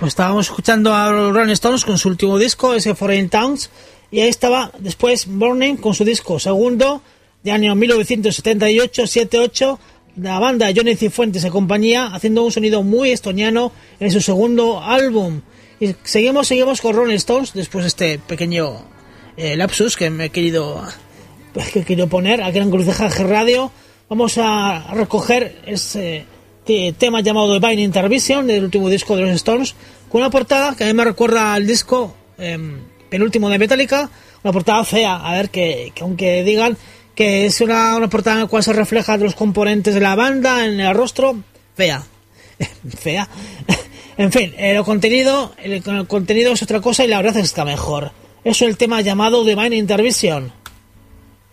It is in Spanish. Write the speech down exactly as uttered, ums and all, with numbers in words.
pues estábamos escuchando a los Rolling Stones con su último disco, ese Foreign Towns, y ahí estaba después Burning con su disco segundo de año mil novecientos setenta y ocho, setenta y ocho, la banda Johnny Cifuentes y compañía, haciendo un sonido muy estoniano en su segundo álbum. Y seguimos, seguimos con Rolling Stones después de este pequeño eh, lapsus que me he querido, que he querido poner aquí en Crucejaje Radio. Vamos a recoger ese tema llamado Divine Intervention del último disco de los Stones, con una portada que a mí me recuerda al disco eh, penúltimo de Metallica, una portada fea, a ver, que, que aunque digan que es una, una portada en la cual se refleja los componentes de la banda en el rostro, fea, fea, en fin, el contenido, el, el contenido es otra cosa y la verdad es que está mejor. Eso es el tema llamado Divine Intervention.